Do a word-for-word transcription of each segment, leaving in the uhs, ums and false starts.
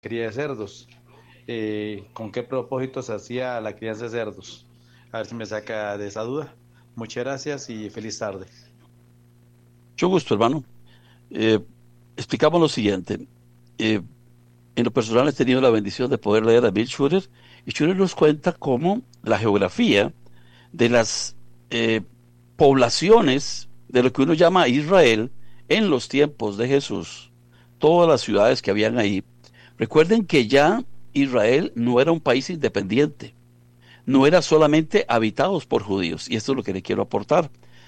cría de cerdos. Eh, ¿con qué propósito se hacía la crianza de cerdos? A ver si me saca de esa duda. Muchas gracias y feliz tarde. Mucho gusto, hermano. Eh, explicamos lo siguiente. Eh, en lo personal he tenido la bendición de poder leer a Bill Shurer, y Shurer nos cuenta cómo la geografía de las eh, poblaciones de lo que uno llama Israel en los tiempos de Jesús, todas las ciudades que habían ahí. Recuerden que ya Israel no era un país independiente, no era solamente habitados por judíos, y esto es lo que le quiero aportar.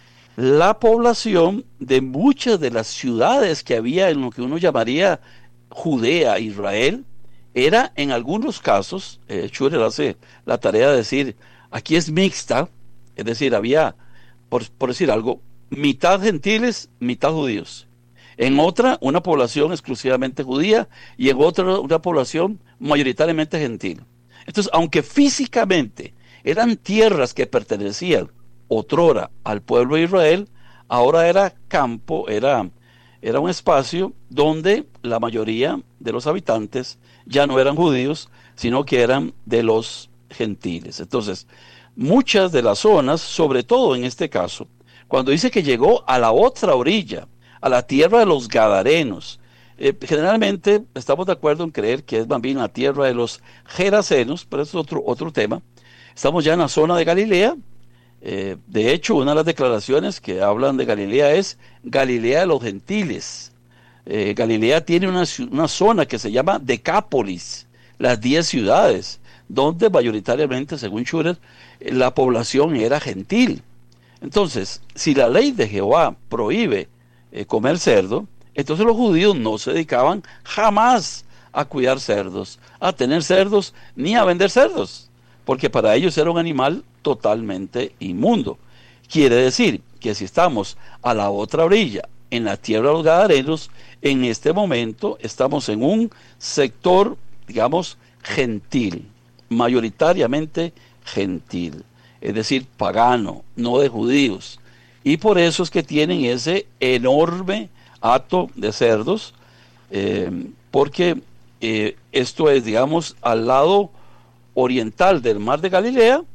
La población de muchas de las ciudades que había en lo que uno llamaría Judea, Israel, era en algunos casos, eh, Schuller hace la tarea de decir, aquí es mixta, es decir, había, por, por decir algo, mitad gentiles, mitad judíos. En otra, una población exclusivamente judía, y en otra, una población mayoritariamente gentil. Entonces, aunque físicamente eran tierras que pertenecían otrora al pueblo de Israel, ahora era campo, era, era un espacio donde la mayoría de los habitantes ya no eran judíos, sino que eran de los gentiles. Entonces, muchas de las zonas, sobre todo en este caso, cuando dice que llegó a la otra orilla, a la tierra de los Gadarenos, eh, generalmente estamos de acuerdo en creer que es más bien la tierra de los Gerasenos, pero eso es otro, otro tema. Estamos ya en la zona de Galilea. Eh, de hecho, una de las declaraciones que hablan de Galilea es Galilea de los gentiles. Eh, Galilea tiene una, una zona que se llama Decápolis, las diez ciudades, donde mayoritariamente, según Schurer, eh, la población era gentil. Entonces, si la ley de Jehová prohíbe eh, comer cerdo, entonces los judíos no se dedicaban jamás a cuidar cerdos, a tener cerdos, ni a vender cerdos, porque para ellos era un animal totalmente inmundo. Quiere decir que si estamos a la otra orilla, en la tierra de los Gadarenos, en este momento estamos en un sector, digamos, gentil, mayoritariamente gentil, es decir, pagano, no de judíos. Y por eso es que tienen ese enorme hato de cerdos, eh, porque eh, esto es, digamos, al lado oriental del mar de Galilea,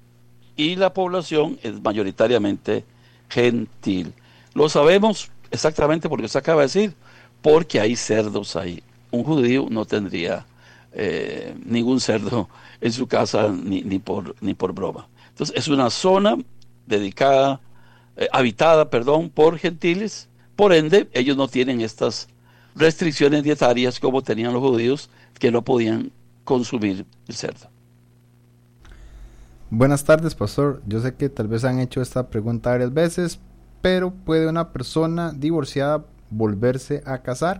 y la población es mayoritariamente gentil. Lo sabemos exactamente porque se acaba de decir, porque hay cerdos ahí. Un judío no tendría eh, ningún cerdo en su casa ni, ni, por, ni por broma. Entonces es una zona dedicada, eh, habitada, perdón, por gentiles. Por ende, ellos no tienen estas restricciones dietarias como tenían los judíos, que no podían consumir el cerdo. Buenas tardes, pastor. Yo sé que tal vez han hecho esta pregunta varias veces, pero ¿puede una persona divorciada volverse a casar?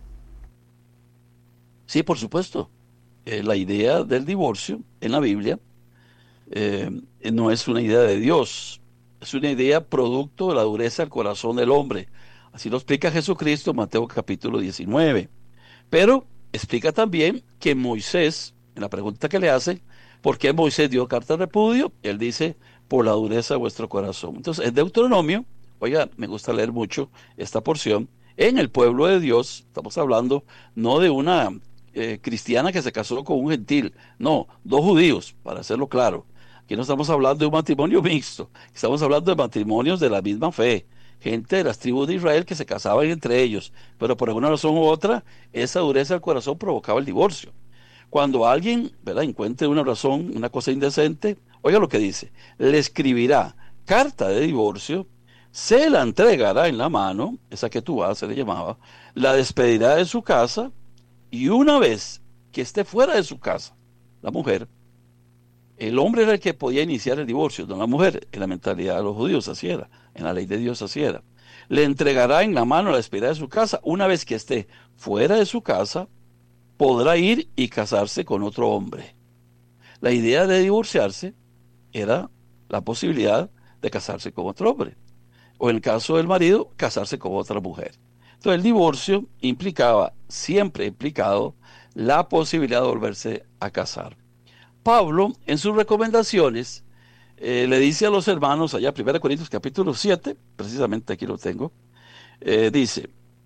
Sí, por supuesto. Eh, la idea del divorcio en la Biblia eh, no es una idea de Dios, es una idea producto de la dureza del corazón del hombre. Así lo explica Jesucristo en Mateo capítulo diecinueve. Pero explica también que Moisés, en la pregunta que le hacen, ¿por qué Moisés dio carta de repudio? Él dice, por la dureza de vuestro corazón. Entonces, en Deuteronomio, oiga, me gusta leer mucho esta porción, en el pueblo de Dios, estamos hablando no de una eh, cristiana que se casó con un gentil, no, dos judíos, para hacerlo claro. Aquí no estamos hablando de un matrimonio mixto, estamos hablando de matrimonios de la misma fe, gente de las tribus de Israel que se casaban entre ellos, pero por alguna razón u otra, esa dureza del corazón provocaba el divorcio. Cuando alguien, ¿verdad?, encuentre una razón, una cosa indecente, oiga lo que dice, le escribirá carta de divorcio, se la entregará en la mano, esa que tú vas, se le llamaba, la despedirá de su casa, y una vez que esté fuera de su casa, la mujer, el hombre era el que podía iniciar el divorcio, no la mujer. En la mentalidad de los judíos así era, en la ley de Dios así era. Le entregará en la mano la despedida de su casa. Una vez que esté fuera de su casa, podrá ir y casarse con otro hombre. La idea de divorciarse era la posibilidad de casarse con otro hombre. O en el caso del marido, casarse con otra mujer. Entonces el divorcio implicaba, siempre ha implicado, la posibilidad de volverse a casar. Pablo, en sus recomendaciones, eh, le dice a los hermanos, allá primera Corintios capítulo siete, precisamente aquí lo tengo, eh, dice,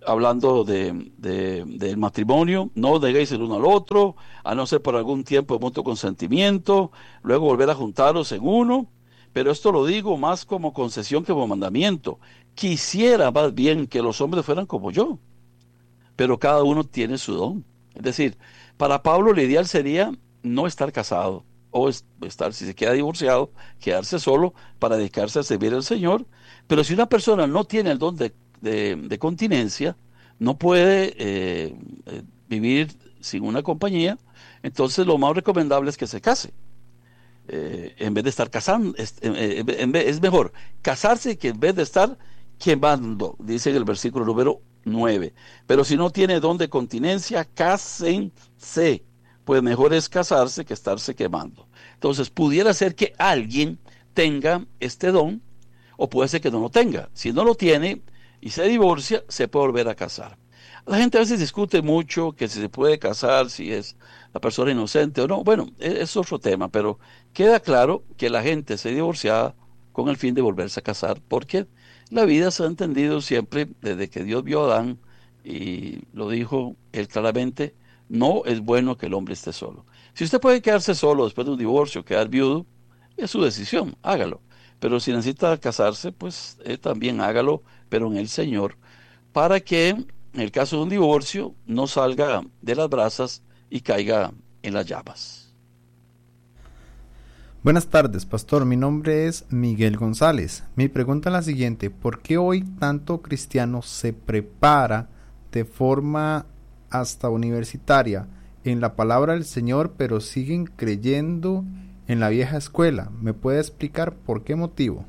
hablando de, de, del matrimonio, no neguéis el uno al otro, a no ser por algún tiempo de mutuo consentimiento, luego volver a juntaros en uno, pero esto lo digo más como concesión que como mandamiento. Quisiera más bien que los hombres fueran como yo, pero cada uno tiene su don. Es decir, para Pablo lo ideal sería no estar casado, o estar, si se queda divorciado, quedarse solo para dedicarse a servir al Señor. Pero si una persona no tiene el don de, de, de continencia, no puede eh, eh, vivir sin una compañía, entonces lo más recomendable es que se case. Eh, en vez de estar casando, es, eh, en vez, es mejor casarse que en vez de estar quemando, dice en el versículo número nueve. Pero si no tiene don de continencia, cásense, pues mejor es casarse que estarse quemando. Entonces, pudiera ser que alguien tenga este don, o puede ser que no lo tenga. Si no lo tiene y se divorcia, se puede volver a casar. La gente a veces discute mucho que si se puede casar, si es la persona inocente o no. Bueno, es otro tema, pero queda claro que la gente se divorcia con el fin de volverse a casar, porque la vida se ha entendido siempre desde que Dios vio a Adán, y lo dijo él claramente: no es bueno que el hombre esté solo. Si usted puede quedarse solo después de un divorcio, quedar viudo, es su decisión, hágalo. Pero si necesita casarse, pues eh, también hágalo, pero en el Señor, para que en el caso de un divorcio no salga de las brasas y caiga en las llamas. Buenas tardes, pastor. Mi nombre es Miguel González. Mi pregunta es la siguiente: ¿por qué hoy tanto cristiano se prepara de forma hasta universitaria en la palabra del Señor, pero siguen creyendo en la vieja escuela? ¿Me puede explicar por qué motivo?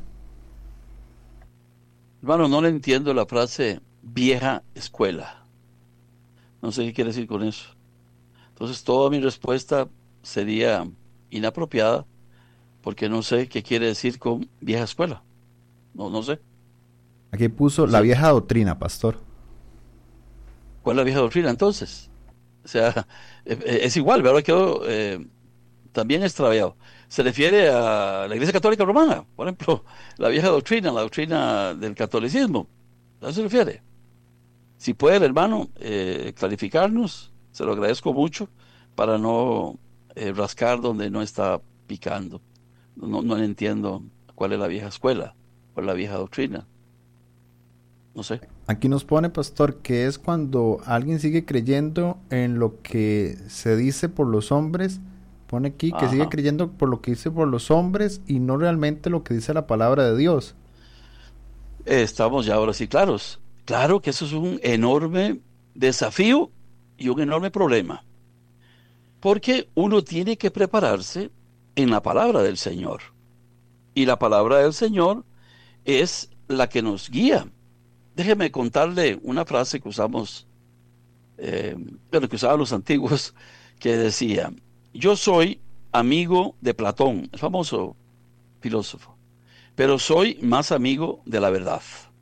Hermano, no le entiendo la frase vieja escuela. No sé qué quiere decir con eso. Entonces, toda mi respuesta sería inapropiada, porque no sé qué quiere decir con vieja escuela. No, no sé. Aquí puso la vieja doctrina, pastor. ¿Cuál es la vieja doctrina entonces? O sea, es igual, ¿verdad? Quedó eh, también extraviado. Se refiere a la Iglesia Católica Romana, por ejemplo, la vieja doctrina, la doctrina del catolicismo. ¿A eso se refiere? Si puede el hermano eh, clarificarnos, se lo agradezco mucho, para no eh, rascar donde no está picando. No, no entiendo cuál es la vieja escuela, cuál es la vieja doctrina. No sé. Aquí nos pone, pastor, que es cuando alguien sigue creyendo en lo que se dice por los hombres. Pone aquí que Ajá. sigue creyendo por lo que dice por los hombres y no realmente lo que dice la palabra de Dios. Estamos ya ahora sí claros. Claro que eso es un enorme desafío y un enorme problema. Porque uno tiene que prepararse en la palabra del Señor. Y la palabra del Señor es la que nos guía. Déjeme contarle una frase que usamos, eh, bueno, que usaban los antiguos, que decía: yo soy amigo de Platón, el famoso filósofo, pero soy más amigo de la verdad.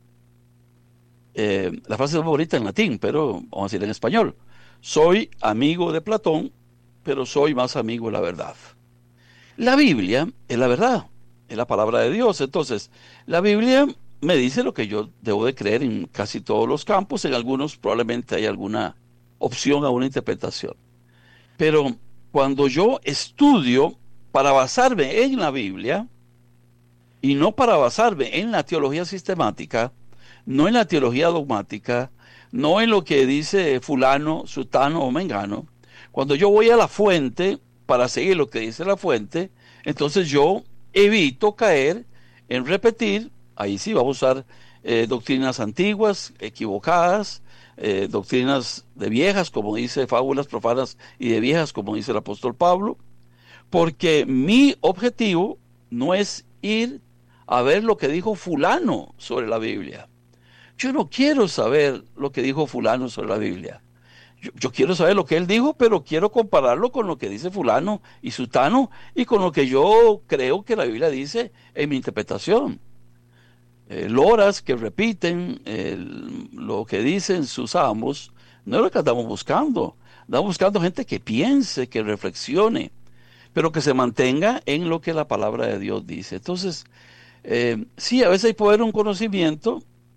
Eh, la frase es favorita en latín, pero vamos a decir en español: soy amigo de Platón, pero soy más amigo de la verdad. La Biblia es la verdad, es la palabra de Dios. Entonces, la Biblia me dice lo que yo debo de creer en casi todos los campos. En algunos probablemente hay alguna opción a una interpretación. Pero cuando yo estudio para basarme en la Biblia y no para basarme en la teología sistemática, no en la teología dogmática, no en lo que dice fulano, sutano o mengano, cuando yo voy a la fuente para seguir lo que dice la fuente, entonces yo evito caer en repetir. Ahí sí vamos a usar eh, doctrinas antiguas, equivocadas, eh, doctrinas de viejas, como dice, fábulas profanas, y de viejas, como dice el apóstol Pablo, porque mi objetivo no es ir a ver lo que dijo fulano sobre la Biblia. Yo no quiero saber lo que dijo fulano sobre la Biblia. Yo, yo quiero saber lo que él dijo, pero quiero compararlo con lo que dice fulano y sutano y con lo que yo creo que la Biblia dice en mi interpretación. Eh, loras que repiten eh, lo que dicen sus amos, no es lo que andamos buscando. Andamos buscando gente que piense, que reflexione, pero que se mantenga en lo que la palabra de Dios dice. Entonces, eh, sí, a veces hay poder un conocimiento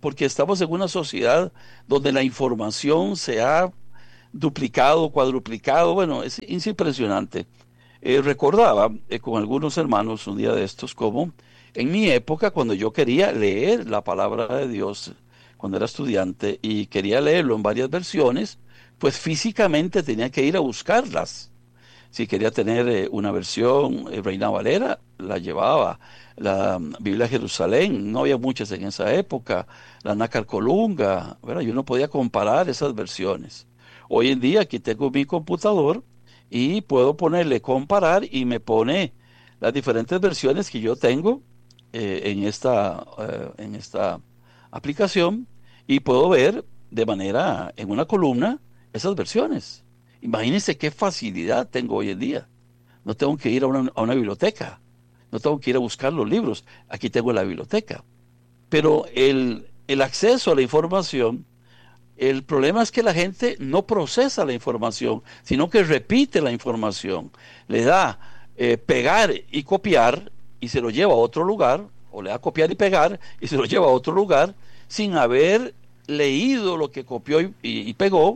porque estamos en una sociedad donde la información se ha duplicado, cuadruplicado, bueno, es, es impresionante. Eh, recordaba eh, con algunos hermanos un día de estos como en mi época, cuando yo quería leer la palabra de Dios, cuando era estudiante y quería leerlo en varias versiones, pues físicamente tenía que ir a buscarlas. Si quería tener eh, una versión eh, Reina Valera, la llevaba. La um, Biblia de Jerusalén, no había muchas en esa época. La Nácar Colunga, ¿verdad? Yo no podía comparar esas versiones. Hoy en día aquí tengo mi computador y puedo ponerle comparar y me pone las diferentes versiones que yo tengo eh, en esta, eh, en esta aplicación y puedo ver de manera, en una columna, esas versiones. Imagínense qué facilidad tengo hoy en día. No tengo que ir a una, a una biblioteca, no tengo que ir a buscar los libros. Aquí tengo la biblioteca. Pero el, el acceso a la información, el problema es que la gente no procesa la información, sino que repite la información. Le da eh, pegar y copiar y se lo lleva a otro lugar, o le da copiar y pegar y se lo lleva a otro lugar, sin haber leído lo que copió y, y, y pegó.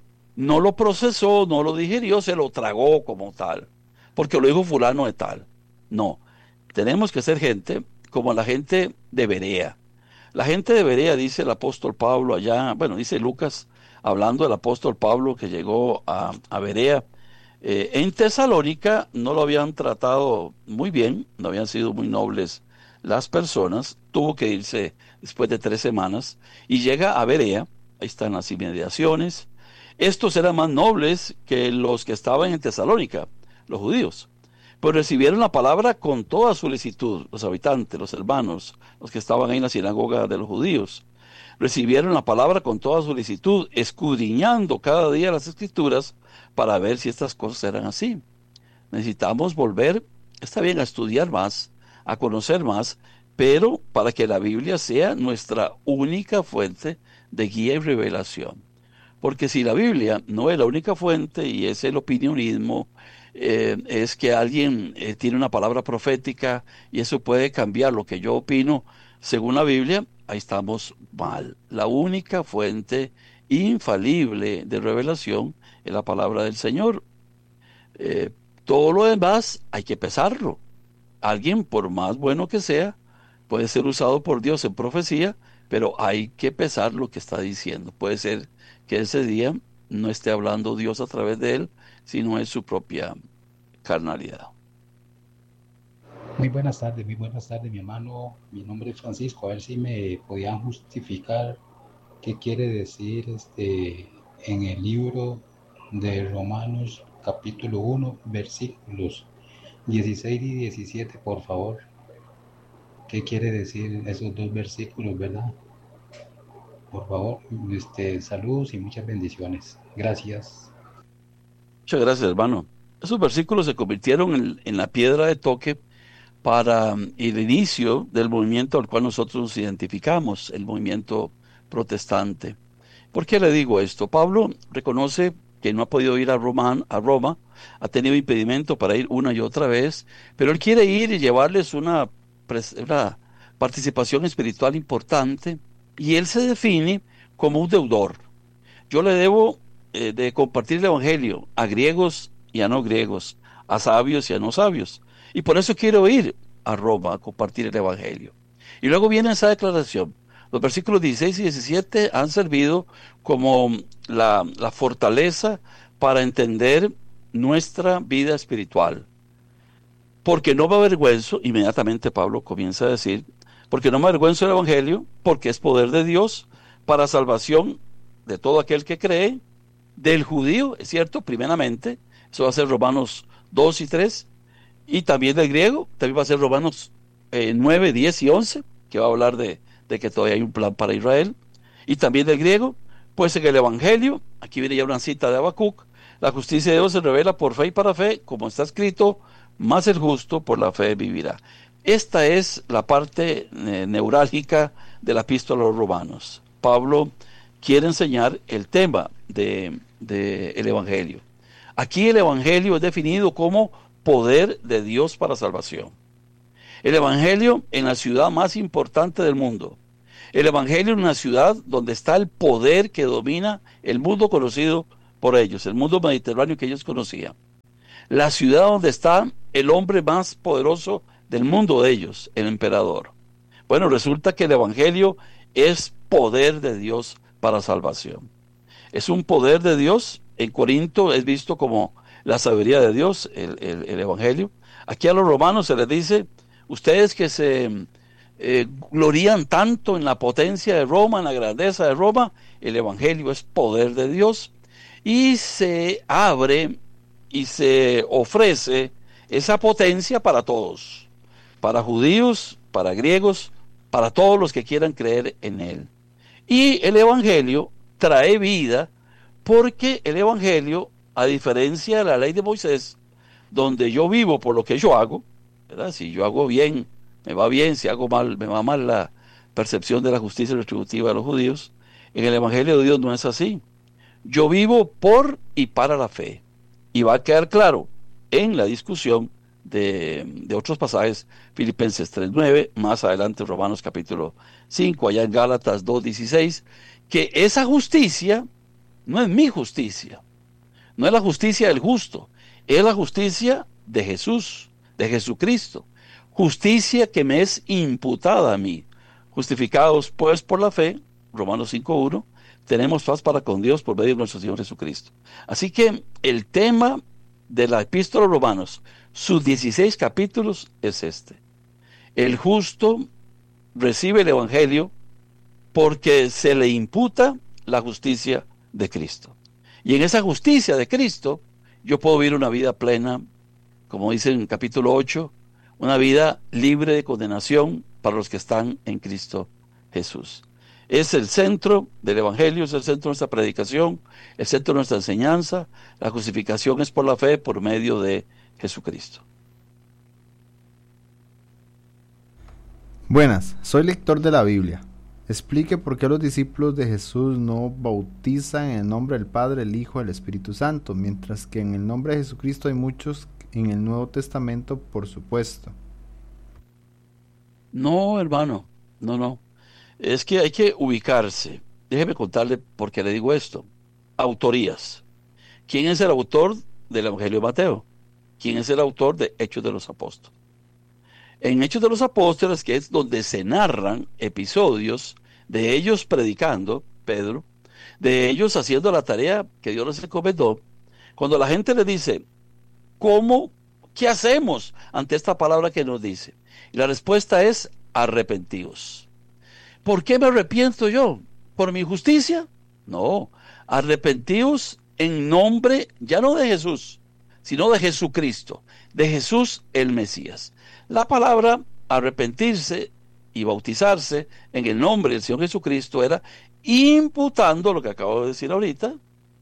No lo procesó, no lo digirió, se lo tragó como tal, porque lo dijo fulano de tal. No, tenemos que ser gente como la gente de Berea. La gente de Berea, dice el apóstol Pablo allá, bueno, dice Lucas, hablando del apóstol Pablo que llegó a, a Berea, eh, en Tesalónica no lo habían tratado muy bien, no habían sido muy nobles las personas, tuvo que irse después de tres semanas y llega a Berea, ahí están las inmediaciones. Estos eran más nobles que los que estaban en Tesalónica, los judíos, pues recibieron la palabra con toda solicitud, los habitantes, los hermanos, los que estaban ahí en la sinagoga de los judíos, recibieron la palabra con toda solicitud, escudriñando cada día las escrituras para ver si estas cosas eran así. Necesitamos volver, está bien, a estudiar más, a conocer más, pero para que la Biblia sea nuestra única fuente de guía y revelación. Porque si la Biblia no es la única fuente y es el opinionismo, eh, es que alguien eh, tiene una palabra profética y eso puede cambiar lo que yo opino según la Biblia, ahí estamos mal. La única fuente infalible de revelación es la palabra del Señor. Eh, todo lo demás hay que pesarlo. Alguien, por más bueno que sea, puede ser usado por Dios en profecía, pero hay que pesar lo que está diciendo. Puede ser que ese día no esté hablando Dios a través de él, sino en su propia carnalidad. Muy buenas tardes, muy buenas tardes, mi hermano. Mi nombre es Francisco. A ver si me podían justificar qué quiere decir este en el libro de Romanos, capítulo uno, versículos dieciséis y diecisiete, por favor. ¿Qué quiere decir esos dos versículos, verdad? Por favor, este, saludos y muchas bendiciones. Gracias. Muchas gracias, hermano. Esos versículos se convirtieron en, en la piedra de toque para um, el inicio del movimiento al cual nosotros nos identificamos, el movimiento protestante. ¿Por qué le digo esto? Pablo reconoce que no ha podido ir a Roma, a Roma, ha tenido impedimento para ir una y otra vez, pero él quiere ir y llevarles una, una participación espiritual importante, y él se define como un deudor. Yo le debo eh, de compartir el evangelio a griegos y a no griegos, a sabios y a no sabios, y por eso quiero ir a Roma a compartir el evangelio. Y luego viene esa declaración. Los versículos dieciséis y diecisiete han servido como la, la fortaleza para entender nuestra vida espiritual. Porque no me avergüenzo, inmediatamente Pablo comienza a decir, porque no me avergüenzo del evangelio, porque es poder de Dios para salvación de todo aquel que cree, del judío, es cierto, primeramente, eso va a ser Romanos dos y tres, y también del griego, también va a ser Romanos eh, nueve, diez y once, que va a hablar de, de que todavía hay un plan para Israel, y también del griego, pues en el evangelio, aquí viene ya una cita de Habacuc, la justicia de Dios se revela por fe y para fe, como está escrito, más el justo por la fe vivirá. Esta es la parte eh, neurálgica de la epístola a los romanos. Pablo quiere enseñar el tema del de, de evangelio. Aquí el evangelio es definido como poder de Dios para salvación. El evangelio en la ciudad más importante del mundo, El Evangelio en una ciudad donde está el poder que domina el mundo conocido por ellos, el mundo mediterráneo que ellos conocían. La ciudad donde está el hombre más poderoso del mundo de ellos, el emperador. Bueno, resulta que el Evangelio es poder de Dios para salvación. Es un poder de Dios. En Corinto es visto como la sabiduría de Dios, el, el, el Evangelio. Aquí a los romanos se les dice, ustedes que se eh, glorían tanto en la potencia de Roma, en la grandeza de Roma, el Evangelio es poder de Dios. Y se abre y se ofrece esa potencia para todos, para judíos, para griegos, para todos los que quieran creer en él. Y el Evangelio trae vida porque el Evangelio, a diferencia de la ley de Moisés, donde yo vivo por lo que yo hago, ¿verdad? Si yo hago bien, me va bien; si hago mal, me va mal. La percepción de la justicia retributiva de los judíos. En el Evangelio de Dios no es así. Yo vivo por y para la fe. Y va a quedar claro en la discusión de, de otros pasajes, Filipenses tres nueve, más adelante Romanos capítulo cinco, allá en Gálatas dos dieciséis, que esa justicia no es mi justicia, no es la justicia del justo, es la justicia de Jesús, de Jesucristo, justicia que me es imputada a mí. Justificados pues por la fe, Romanos cinco uno, tenemos paz para con Dios por medio de nuestro Señor Jesucristo. Así que el tema de la epístola a los Romanos, sus dieciséis capítulos, es este: el justo recibe el Evangelio porque se le imputa la justicia de Cristo. Y en esa justicia de Cristo yo puedo vivir una vida plena, como dice en el capítulo ocho, una vida libre de condenación para los que están en Cristo Jesús. Es el centro del Evangelio, es el centro de nuestra predicación, el centro de nuestra enseñanza. La justificación es por la fe, por medio de Jesucristo. Buenas, soy lector de la Biblia. Explique por qué los discípulos de Jesús no bautizan en el nombre del Padre, el Hijo y el Espíritu Santo, mientras que en el nombre de Jesucristo hay muchos en el Nuevo Testamento, por supuesto. No, hermano, no, no. Es que hay que ubicarse. Déjeme contarle por qué le digo esto. Autorías. ¿Quién es el autor del Evangelio de Mateo? ¿Quién es el autor de Hechos de los Apóstoles? En Hechos de los Apóstoles, que es donde se narran episodios de ellos predicando, Pedro, de ellos haciendo la tarea que Dios les encomendó, cuando la gente le dice, ¿cómo? ¿Qué hacemos ante esta palabra que nos dice? Y la respuesta es, arrepentíos. ¿Por qué me arrepiento yo? ¿Por mi justicia? No, arrepentíos en nombre, ya no de Jesús, sino de Jesucristo, de Jesús el Mesías. La palabra arrepentirse y bautizarse en el nombre del Señor Jesucristo era imputando lo que acabo de decir ahorita.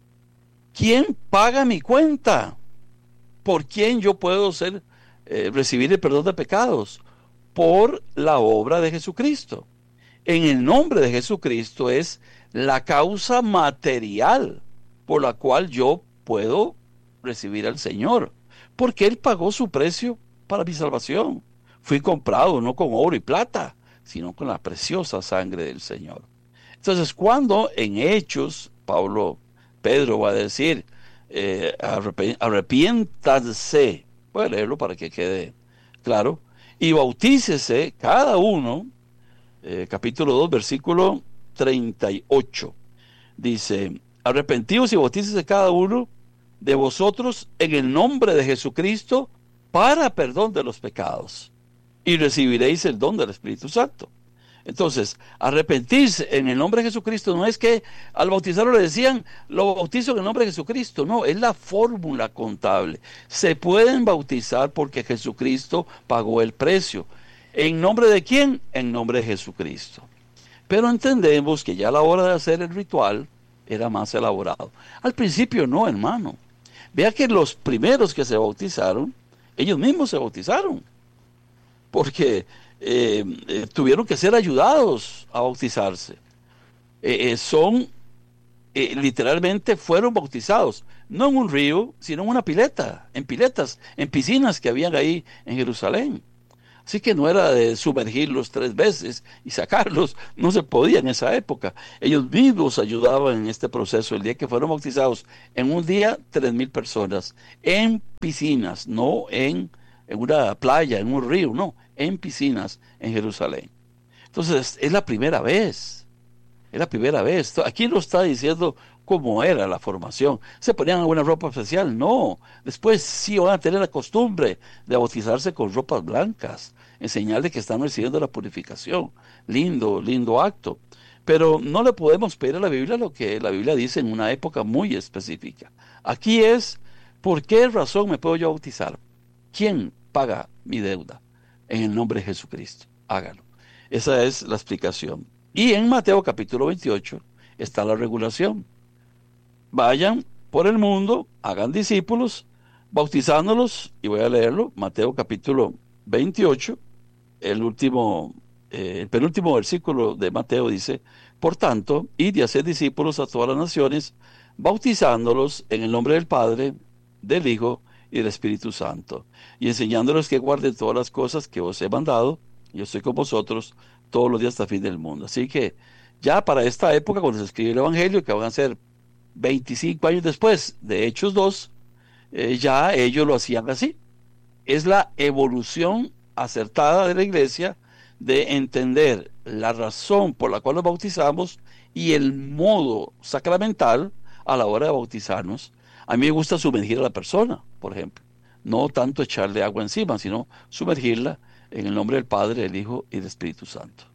¿Quién paga mi cuenta? ¿Por quién yo puedo ser, eh, recibir el perdón de pecados? Por la obra de Jesucristo. En el nombre de Jesucristo es la causa material por la cual yo puedo recibir al Señor, porque Él pagó su precio para mi salvación. Fui comprado no con oro y plata, sino con la preciosa sangre del Señor. Entonces, cuando en Hechos, Pablo, Pedro va a decir, eh, arrepi- arrepiéntanse, voy a leerlo para que quede claro, y bautícese cada uno, eh, capítulo dos, versículo treinta y ocho, dice, arrepentíos y bautícese cada uno de vosotros en el nombre de Jesucristo para perdón de los pecados, y recibiréis el don del Espíritu Santo. Entonces, arrepentirse en el nombre de Jesucristo no es que al bautizarlo le decían, lo bautizo en el nombre de Jesucristo. No, es la fórmula contable. Se pueden bautizar porque Jesucristo pagó el precio. ¿En nombre de quién? En nombre de Jesucristo. Pero entendemos que ya a la hora de hacer el ritual era más elaborado. Al principio no, hermano. Vea que los primeros que se bautizaron, ellos mismos se bautizaron. Porque eh, eh, tuvieron que ser ayudados a bautizarse. Eh, eh, son, eh, literalmente fueron bautizados, no en un río, sino en una pileta, en piletas, en piscinas que habían ahí en Jerusalén. Así que no era de sumergirlos tres veces y sacarlos, no se podía en esa época. Ellos mismos ayudaban en este proceso. El día que fueron bautizados, en un día, tres mil personas, en piscinas, no en, en una playa, en un río, no, en piscinas en Jerusalén. Entonces, es la primera vez, es la primera vez. Aquí no está diciendo cómo era la formación. ¿Se ponían alguna ropa especial? No. Después sí van a tener la costumbre de bautizarse con ropas blancas, en señal de que están recibiendo la purificación. Lindo, lindo acto. Pero no le podemos pedir a la Biblia lo que la Biblia dice en una época muy específica. Aquí es, ¿por qué razón me puedo yo bautizar? ¿Quién paga mi deuda? En el nombre de Jesucristo. Hágalo. Esa es la explicación. Y en Mateo capítulo veintiocho está la regulación. Vayan por el mundo, hagan discípulos, bautizándolos, y voy a leerlo, Mateo capítulo veintiocho, el último, eh, el penúltimo versículo de Mateo dice: por tanto, id y haced discípulos a todas las naciones, bautizándolos en el nombre del Padre, del Hijo y del Espíritu Santo, y enseñándolos que guarden todas las cosas que os he mandado. Yo estoy con vosotros todos los días hasta el fin del mundo. Así que ya para esta época, cuando se escribe el Evangelio, que van a ser veinticinco años después de Hechos dos, eh, ya ellos lo hacían así. Es la evolución acertada de la iglesia de entender la razón por la cual nos bautizamos y el modo sacramental a la hora de bautizarnos. A mí me gusta sumergir a la persona, por ejemplo. No tanto echarle agua encima, sino sumergirla en el nombre del Padre, del Hijo y del Espíritu Santo.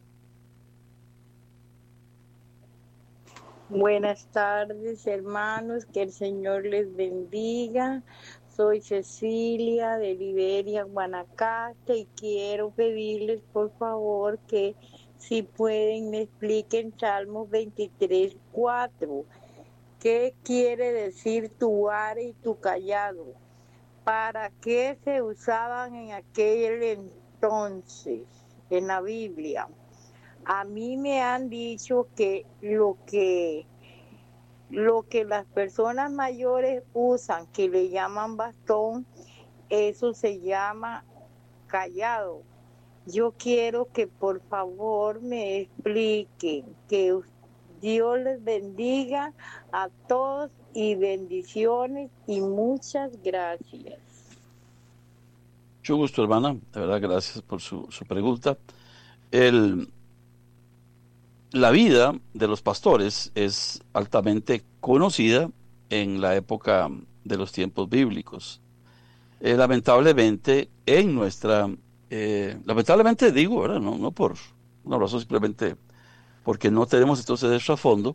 Buenas tardes, hermanos, que el Señor les bendiga. Soy Cecilia de Liberia, Guanacaste, y quiero pedirles por favor que si pueden me expliquen Salmos veintitrés, cuatro. ¿Qué quiere decir tu vara y tu cayado? ¿Para qué se usaban en aquel entonces en la Biblia? A mí me han dicho que lo que lo que las personas mayores usan, que le llaman bastón, eso se llama cayado. Yo quiero que por favor me expliquen. Que Dios les bendiga a todos y bendiciones y muchas gracias. Mucho gusto, hermana. De verdad, gracias por su, su pregunta. El... La vida de los pastores es altamente conocida en la época de los tiempos bíblicos. Eh, lamentablemente, en nuestra, eh, lamentablemente digo, ¿verdad? No, no por una razón, simplemente porque no tenemos entonces de trasfondo.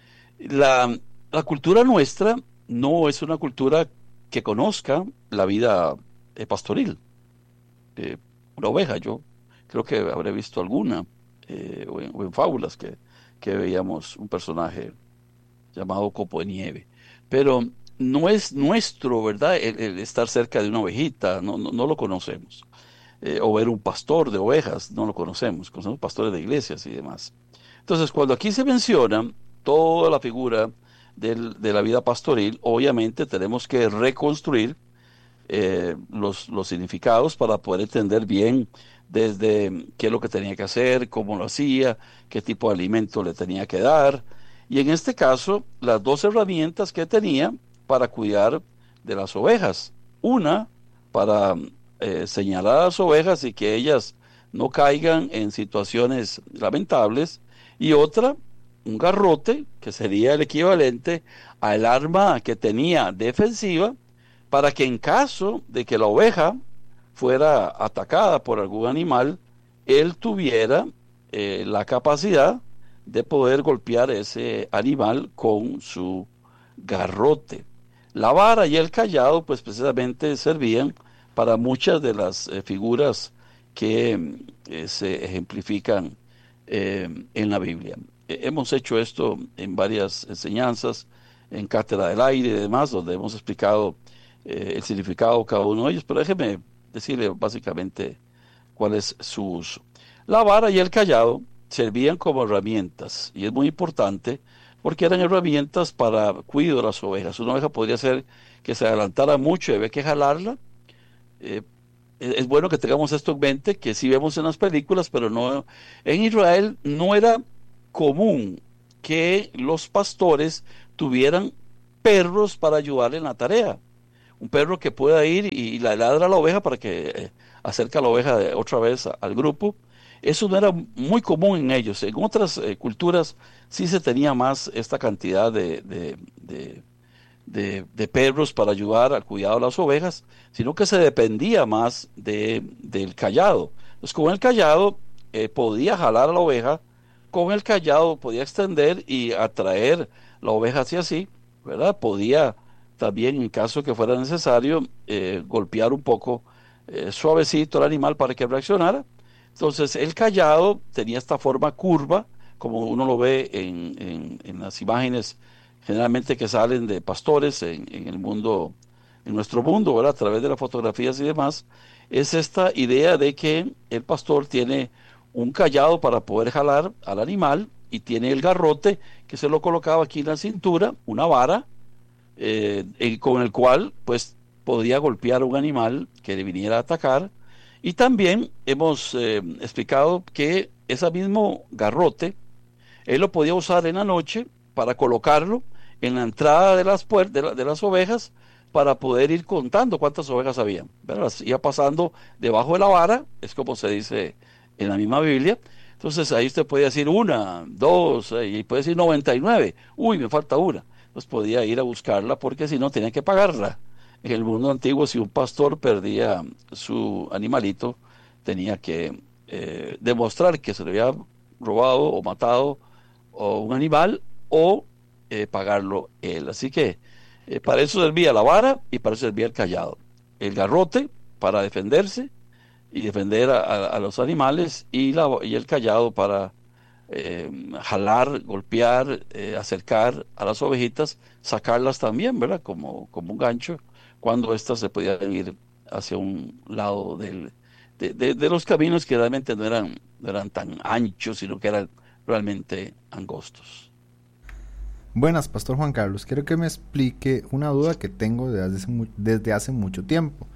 La, la cultura nuestra no es una cultura que conozca la vida eh, pastoril. Eh, una oveja, yo creo que habré visto alguna. Eh, o, en, o en fábulas que, que veíamos un personaje llamado Copo de Nieve, pero no es nuestro, ¿verdad?, el, el estar cerca de una ovejita, no, no, no lo conocemos, eh, o ver un pastor de ovejas, no lo conocemos, conocemos pastores de iglesias y demás. Entonces, cuando aquí se menciona toda la figura del, de la vida pastoril, obviamente tenemos que reconstruir eh, los, los significados para poder entender bien desde qué es lo que tenía que hacer, cómo lo hacía, qué tipo de alimento le tenía que dar, y en este caso las dos herramientas que tenía para cuidar de las ovejas: una para eh, señalar a las ovejas y que ellas no caigan en situaciones lamentables, y otra, un garrote, que sería el equivalente al arma que tenía defensiva, para que en caso de que la oveja fuera atacada por algún animal, él tuviera eh, la capacidad de poder golpear ese animal con su garrote. La vara y el cayado, pues precisamente servían para muchas de las eh, figuras que eh, se ejemplifican eh, en la Biblia. Eh, hemos hecho esto en varias enseñanzas, en Cátedra del Aire y demás, donde hemos explicado eh, el significado de cada uno de ellos, pero déjeme decirle básicamente cuál es su uso. La vara y el cayado servían como herramientas, y es muy importante porque eran herramientas para cuidar de las ovejas. Una oveja podría ser que se adelantara mucho y había que jalarla, eh, es, es bueno que tengamos esto en mente, que sí vemos en las películas, pero no, en Israel no era común que los pastores tuvieran perros para ayudar en la tarea. Un perro que pueda ir y la ladra a la oveja para que eh, acerque a la oveja de, otra vez a, al grupo. Eso no era muy común en ellos. En otras eh, culturas sí se tenía más esta cantidad de, de, de, de, de perros para ayudar al cuidado de las ovejas, sino que se dependía más de, del cayado. Entonces, con el cayado eh, podía jalar a la oveja, con el cayado podía extender y atraer la oveja hacia sí, ¿verdad? Podía también, en caso que fuera necesario, eh, golpear un poco eh, suavecito al animal para que reaccionara. Entonces, el cayado tenía esta forma curva, como uno lo ve en, en, en las imágenes generalmente que salen de pastores en, en el mundo, en nuestro mundo, ¿verdad? A través de las fotografías y demás. Es esta idea de que el pastor tiene un cayado para poder jalar al animal y tiene el garrote que se lo colocaba aquí en la cintura, una vara, eh, eh, con el cual pues podía golpear a un animal que le viniera a atacar. Y también hemos eh, explicado que ese mismo garrote él lo podía usar en la noche para colocarlo en la entrada de las puertas de, la, de las ovejas para poder ir contando cuántas ovejas habían, ¿verdad? Las iba pasando debajo de la vara, es como se dice en la misma Biblia. Entonces ahí usted podía decir una, dos, eh, y puede decir noventa y nueve. Uy, me falta una. Entonces podía ir a buscarla porque si no tenía que pagarla. En el mundo antiguo, si un pastor perdía su animalito, tenía que eh, demostrar que se le había robado o matado o un animal o eh, pagarlo él. Así que eh, para eso servía la vara y para eso servía el callado. El garrote para defenderse y defender a, a, a los animales y, la, y el callado para eh, jalar, golpear, eh, acercar a las ovejitas, sacarlas también, ¿verdad? Como, como un gancho, cuando éstas se podían ir hacia un lado del, de, de, de los caminos que realmente no eran, no eran tan anchos, sino que eran realmente angostos. Buenas, Pastor Juan Carlos. Quiero que me explique una duda que tengo desde hace, mu- desde hace mucho tiempo.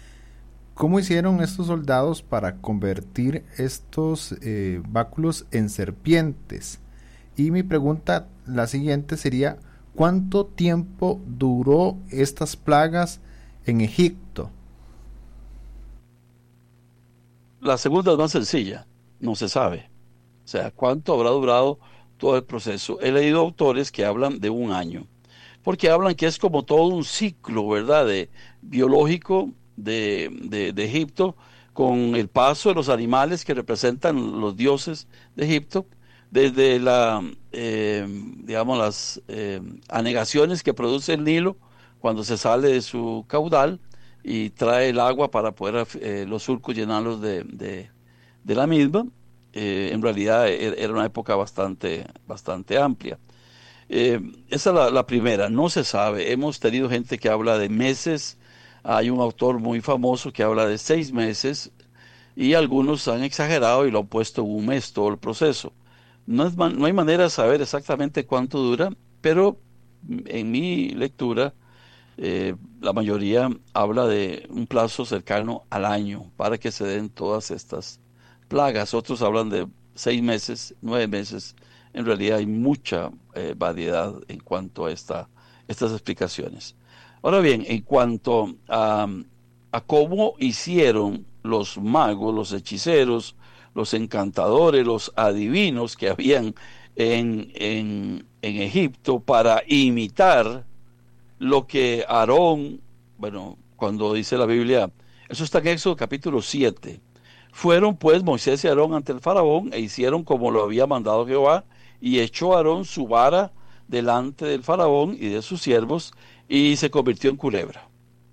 ¿Cómo hicieron estos soldados para convertir estos eh, báculos en serpientes? Y mi pregunta, la siguiente sería, ¿cuánto tiempo duró estas plagas en Egipto? La segunda es más sencilla, no se sabe. O sea, ¿cuánto habrá durado todo el proceso? He leído autores que hablan de un año, porque hablan que es como todo un ciclo, ¿verdad? De, biológico de, de, de Egipto, con el paso de los animales que representan los dioses de Egipto, desde la, eh, digamos, las eh, anegaciones que produce el Nilo cuando se sale de su caudal y trae el agua para poder eh, los surcos llenarlos de, de, de la misma. Eh, en realidad era una época bastante, bastante amplia. Eh, esa es la, la primera, no se sabe. Hemos tenido gente que habla de meses, hay un autor muy famoso que habla de seis meses y algunos han exagerado y lo han puesto en un mes todo el proceso. No, es man- no hay manera de saber exactamente cuánto dura, pero en mi lectura eh, la mayoría habla de un plazo cercano al año para que se den todas estas plagas. Otros hablan de seis meses, nueve meses. En realidad hay mucha eh, variedad en cuanto a esta, estas explicaciones. Ahora bien, en cuanto a, a cómo hicieron los magos, los hechiceros, los encantadores, los adivinos que habían en, en, en Egipto para imitar lo que Aarón, bueno, cuando dice la Biblia, eso está en Éxodo capítulo siete. Fueron pues Moisés y Aarón ante el faraón e hicieron como lo había mandado Jehová, y echó Aarón su vara delante del faraón y de sus siervos, y se convirtió en culebra.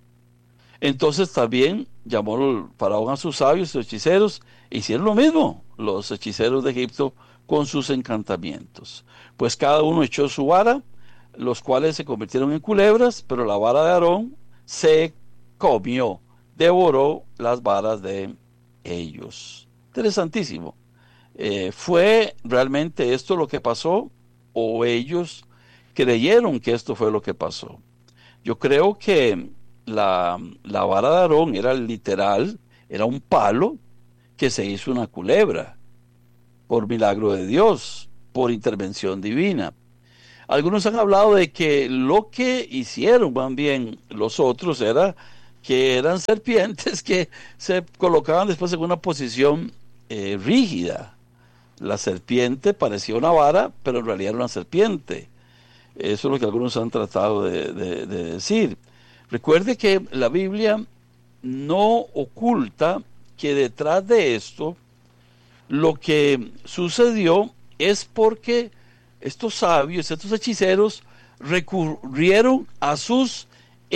Entonces también llamó el faraón a sus sabios y sus hechiceros, e hicieron lo mismo los hechiceros de Egipto con sus encantamientos. Pues cada uno echó su vara, los cuales se convirtieron en culebras, pero la vara de Aarón se comió, devoró las varas de ellos. Interesantísimo. Eh, ¿Fue realmente esto lo que pasó o ellos creyeron que esto fue lo que pasó? Yo creo que la, la vara de Aarón era literal, era un palo que se hizo una culebra, por milagro de Dios, por intervención divina. Algunos han hablado de que lo que hicieron más bien los otros era que eran serpientes que se colocaban después en una posición eh, rígida. La serpiente parecía una vara, pero en realidad era una serpiente. Eso es lo que algunos han tratado de, de, de decir. Recuerde que la Biblia no oculta que detrás de esto lo que sucedió es porque estos sabios, estos hechiceros recurrieron a sus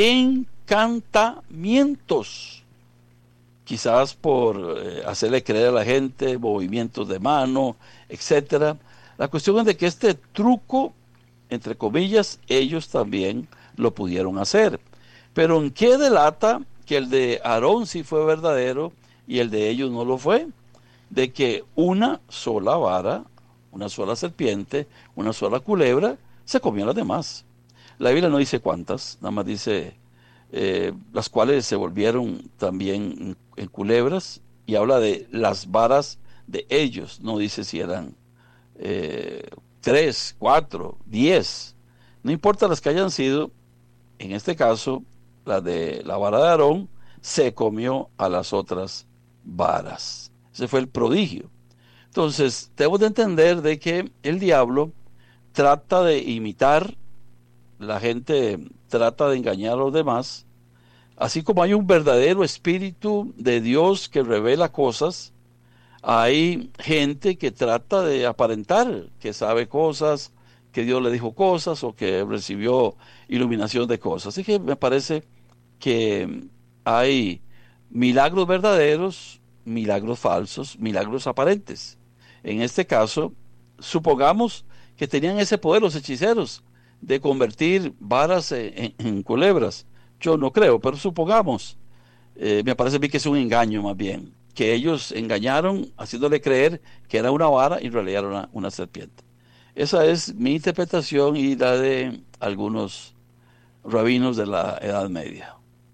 encantamientos, quizás por eh, hacerle creer a la gente movimientos de mano, etcétera. La cuestión es de que este truco, entre comillas, ellos también lo pudieron hacer. Pero ¿en qué delata que el de Aarón sí fue verdadero y el de ellos no lo fue? De que una sola vara, una sola serpiente, una sola culebra, se comió a las demás. La Biblia no dice cuántas, nada más dice eh, las cuales se volvieron también en, en culebras, y habla de las varas de ellos, no dice si eran eh, tres, cuatro, diez, no importa las que hayan sido. En este caso, la de la vara de Aarón se comió a las otras varas. Ese fue el prodigio. Entonces, debemos de entender de que el diablo trata de imitar, la gente trata de engañar a los demás, así como hay un verdadero espíritu de Dios que revela cosas, hay gente que trata de aparentar que sabe cosas, que Dios le dijo cosas o que recibió iluminación de cosas. Así que me parece que hay milagros verdaderos, milagros falsos, milagros aparentes. En este caso, supongamos que tenían ese poder los hechiceros de convertir varas en, en, en culebras. Yo no creo, pero supongamos. Eh, me parece a mí que es un engaño más bien, que ellos engañaron haciéndole creer que era una vara y en realidad era una, una serpiente. Esa es mi interpretación y la de algunos rabinos de la Edad Media.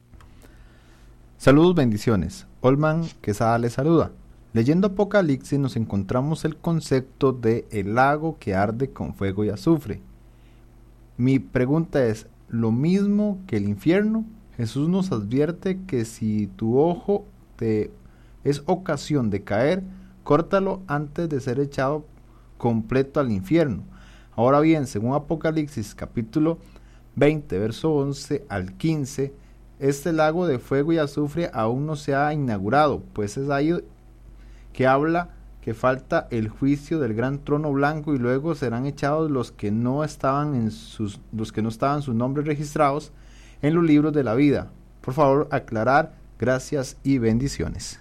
Saludos, bendiciones. Olman Quesada les saluda. Leyendo Apocalipsis nos encontramos el concepto de el lago que arde con fuego y azufre. Mi pregunta es, ¿lo mismo que el infierno? Jesús nos advierte que si tu ojo te es ocasión de caer, córtalo antes de ser echado completo al infierno. Ahora bien, según Apocalipsis capítulo veinte, verso once al quince, este lago de fuego y azufre aún no se ha inaugurado, pues es ahí que habla que falta el juicio del gran trono blanco y luego serán echados los que no estaban en sus los que no estaban sus nombres registrados en los libros de la vida. Por favor, aclarar. Gracias y bendiciones.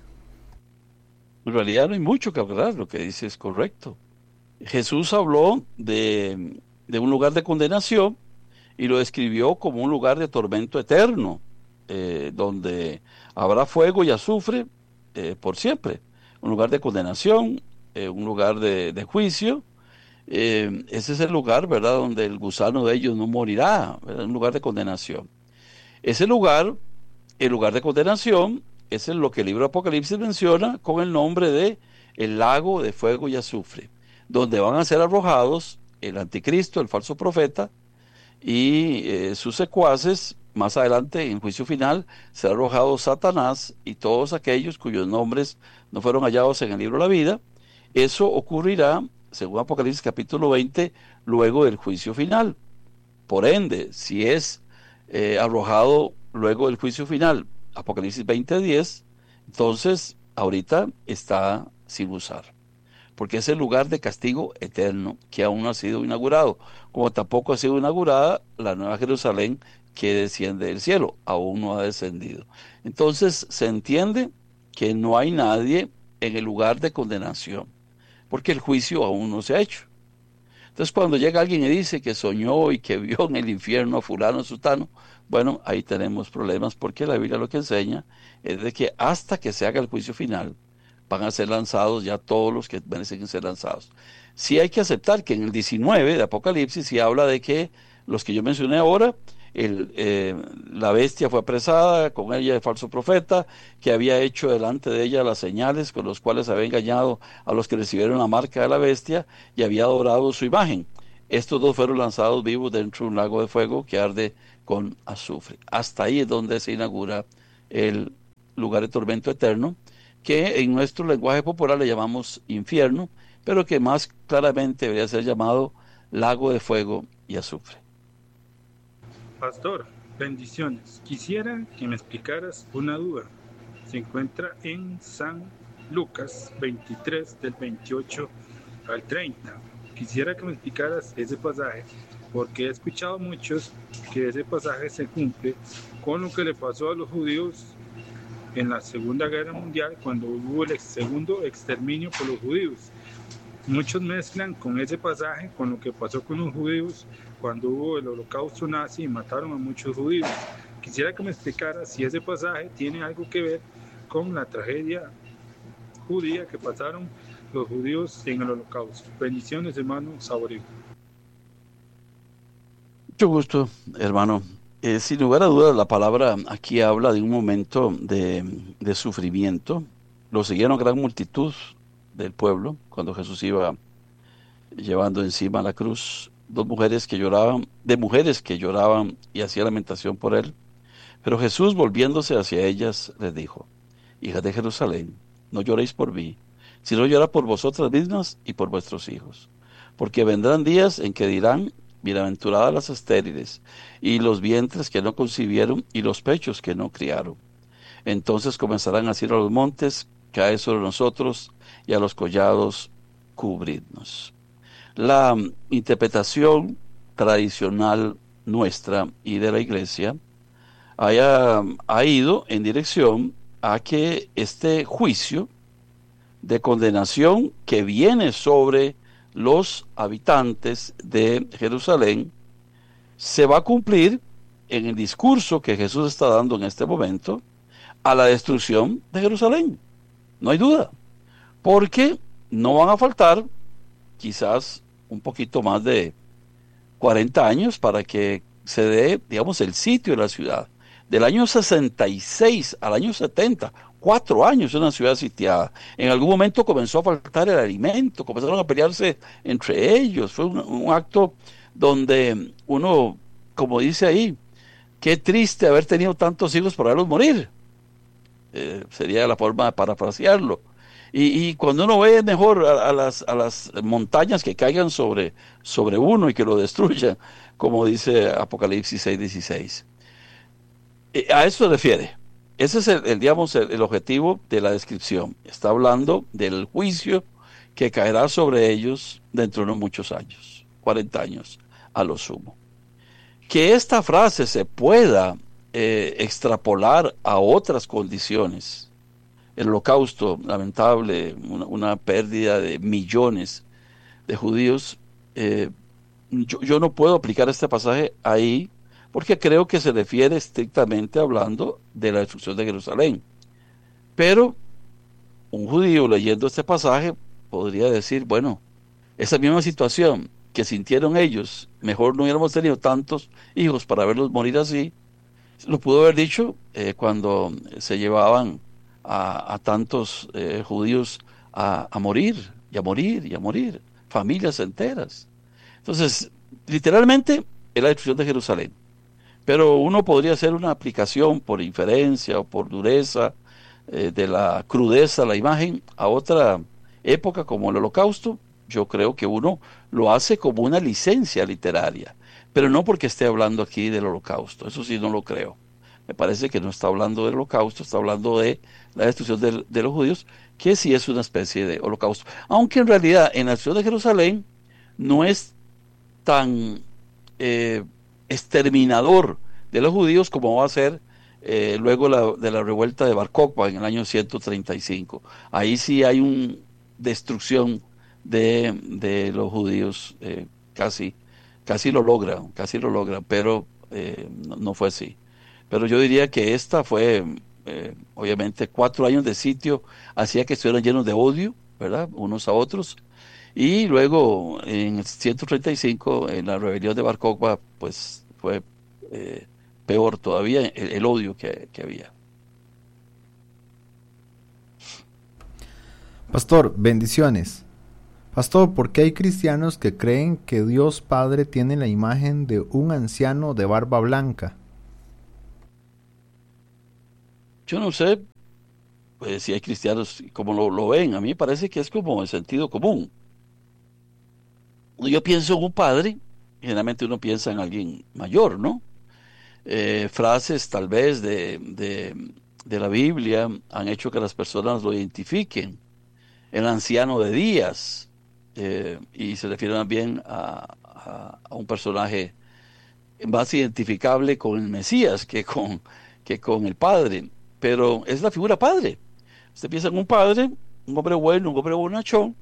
En realidad no hay mucho que hablar, lo que dice es correcto. Jesús habló de, de un lugar de condenación y lo describió como un lugar de tormento eterno, eh, donde habrá fuego y azufre eh, por siempre. Un lugar de condenación, eh, un lugar de, de juicio. Eh, ese es el lugar, ¿verdad?, donde el gusano de ellos no morirá, ¿verdad? Un lugar de condenación. Ese lugar, el lugar de condenación, es lo que el libro de Apocalipsis menciona con el nombre de el lago de fuego y azufre, donde van a ser arrojados el anticristo, el falso profeta, y eh, sus secuaces. Más adelante, en juicio final, será arrojado Satanás y todos aquellos cuyos nombres no fueron hallados en el libro de la vida. Eso ocurrirá, según Apocalipsis capítulo veinte, luego del juicio final. Por ende, si es eh, arrojado luego del juicio final, Apocalipsis veinte diez, entonces ahorita está sin usar, porque es el lugar de castigo eterno que aún no ha sido inaugurado, como tampoco ha sido inaugurada la Nueva Jerusalén que desciende del cielo, aún no ha descendido. Entonces se entiende que no hay nadie en el lugar de condenación, porque el juicio aún no se ha hecho. Entonces cuando llega alguien y dice que soñó y que vio en el infierno a fulano sutano, bueno, ahí tenemos problemas, porque la Biblia lo que enseña es de que hasta que se haga el juicio final van a ser lanzados ya todos los que merecen ser lanzados. Sí hay que aceptar que en el diecinueve de Apocalipsis sí habla de que los que yo mencioné ahora el, eh, la bestia fue apresada, con ella el falso profeta, que había hecho delante de ella las señales con los cuales había engañado a los que recibieron la marca de la bestia y había adorado su imagen. Estos dos fueron lanzados vivos dentro de un lago de fuego que arde con azufre. Hasta ahí es donde se inaugura el lugar de tormento eterno, que en nuestro lenguaje popular le llamamos infierno, pero que más claramente debería ser llamado lago de fuego y azufre. Pastor, bendiciones. Quisiera que me explicaras una duda. Se encuentra en San Lucas veintitrés, del veintiocho al treinta. Quisiera que me explicaras ese pasaje, porque he escuchado muchos que ese pasaje se cumple con lo que le pasó a los judíos en la Segunda Guerra Mundial, cuando hubo el segundo exterminio por los judíos. Muchos mezclan con ese pasaje con lo que pasó con los judíos cuando hubo el holocausto nazi y mataron a muchos judíos. Quisiera que me explicara si ese pasaje tiene algo que ver con la tragedia judía que pasaron los judíos en el holocausto. Bendiciones, hermano Saborío. Mucho gusto, hermano. Eh, sin lugar a dudas, la palabra aquí habla de un momento de, de sufrimiento. Lo siguieron gran multitud del pueblo cuando Jesús iba llevando encima la cruz. Dos mujeres que lloraban, de mujeres que lloraban y hacían lamentación por él. Pero Jesús, volviéndose hacia ellas, les dijo: hijas de Jerusalén, no lloréis por mí, sino llorad por vosotras mismas y por vuestros hijos. Porque vendrán días en que dirán: bienaventuradas las estériles, y los vientres que no concibieron, y los pechos que no criaron. Entonces comenzarán a decir a los montes: caed sobre nosotros, y a los collados cubridnos. La um, interpretación tradicional nuestra y de la iglesia haya, ha ido en dirección a que este juicio de condenación que viene sobre los habitantes de Jerusalén se va a cumplir en el discurso que Jesús está dando en este momento a la destrucción de Jerusalén. No hay duda, porque no van a faltar quizás un poquito más de cuarenta años para que se dé, digamos, el sitio de la ciudad. Del año sesenta y seis al año setenta, cuatro años en una ciudad sitiada. En algún momento comenzó a faltar el alimento, comenzaron a pelearse entre ellos. Fue un, un acto donde uno, como dice ahí, qué triste haber tenido tantos hijos por verlos morir. Eh, sería la forma de parafrasearlo. Y, y cuando uno ve mejor a, a, las, a las montañas que caigan sobre, sobre uno y que lo destruyan, como dice Apocalipsis seis dieciséis. Eh, a eso se refiere. Ese es el, el digamos, el, el objetivo de la descripción. Está hablando del juicio que caerá sobre ellos dentro de unos muchos años, cuarenta años a lo sumo. Que esta frase se pueda eh, extrapolar a otras condiciones. El holocausto, lamentable, una, una pérdida de millones de judíos. Eh, yo, yo no puedo aplicar este pasaje ahí porque creo que se refiere estrictamente hablando de la destrucción de Jerusalén. Pero un judío leyendo este pasaje podría decir, bueno, esa misma situación que sintieron ellos, mejor no hubiéramos tenido tantos hijos para verlos morir así, lo pudo haber dicho eh, cuando se llevaban a, a tantos eh, judíos a, a morir, y a morir, y a morir, familias enteras. Entonces, literalmente, es la destrucción de Jerusalén. Pero uno podría hacer una aplicación por inferencia o por dureza eh, de la crudeza de la imagen a otra época como el Holocausto. Yo creo que uno lo hace como una licencia literaria, pero no porque esté hablando aquí del Holocausto. Eso sí no lo creo. Me parece que no está hablando del Holocausto, está hablando de la destrucción de, de los judíos, que sí es una especie de Holocausto. Aunque en realidad en la destrucción de Jerusalén no es tan eh, exterminador de los judíos como va a ser eh, luego la, de la revuelta de Bar Kokhba en el año ciento treinta y cinco. Ahí sí hay una destrucción de, de los judíos, eh, casi, casi lo logran, casi lo logran, pero eh, no, no fue así. Pero yo diría que esta fue, eh, obviamente, cuatro años de sitio, hacía que estuvieran llenos de odio, ¿verdad?, unos a otros. Y luego, en el ciento treinta y cinco, en la rebelión de Bar Kokhba, pues fue eh, peor todavía el, el odio que, que había. Pastor, bendiciones. Pastor, ¿por qué hay cristianos que creen que Dios Padre tiene la imagen de un anciano de barba blanca? Yo no sé, pues, si hay cristianos como lo, lo ven. A mí me parece que es como el sentido común. Yo pienso en un padre, generalmente uno piensa en alguien mayor, ¿no? Eh, frases tal vez de, de, de la Biblia han hecho que las personas lo identifiquen. El anciano de días, eh, y se refiere más bien a, a, a un personaje más identificable con el Mesías que con, que con el Padre, pero es la figura padre. Usted piensa en un padre, un hombre bueno, un hombre bonachón,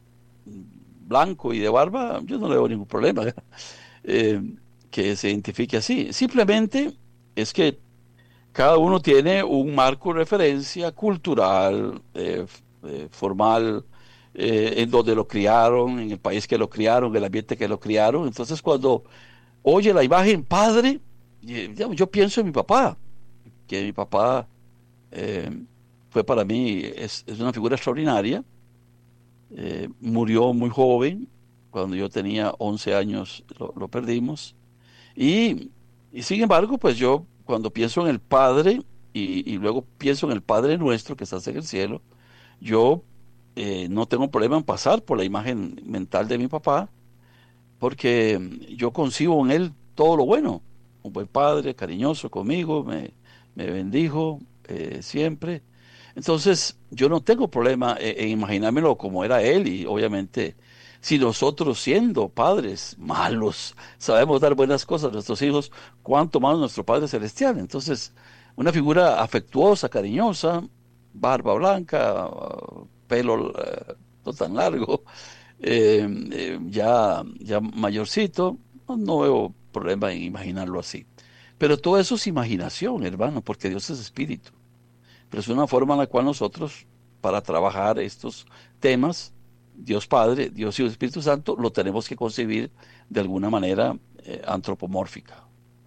blanco y de barba, yo no le veo ningún problema, eh, que se identifique así. Simplemente es que cada uno tiene un marco de referencia cultural, eh, eh, formal, eh, en donde lo criaron, en el país que lo criaron, en el ambiente que lo criaron. Entonces, cuando oye la imagen padre, eh, digamos, yo pienso en mi papá, que mi papá eh, fue para mí, es, es una figura extraordinaria. Eh, murió muy joven, cuando yo tenía once años lo, lo perdimos. Y, y sin embargo, pues yo cuando pienso en el Padre y, y luego pienso en el Padre nuestro que estás en el cielo, yo eh, no tengo problema en pasar por la imagen mental de mi papá, porque mm, yo concibo en él todo lo bueno. Un buen padre, cariñoso conmigo, me, me bendijo eh, siempre. Entonces, yo no tengo problema en, en imaginármelo como era él, y obviamente, si nosotros siendo padres malos sabemos dar buenas cosas a nuestros hijos, cuánto más nuestro Padre Celestial. Entonces, una figura afectuosa, cariñosa, barba blanca, pelo eh, no tan largo, eh, eh, ya, ya mayorcito, no, no veo problema en imaginarlo así. Pero todo eso es imaginación, hermano, porque Dios es espíritu. Pero es una forma en la cual nosotros, para trabajar estos temas, Dios Padre, Dios y el Espíritu Santo, lo tenemos que concebir de alguna manera eh, antropomórfica.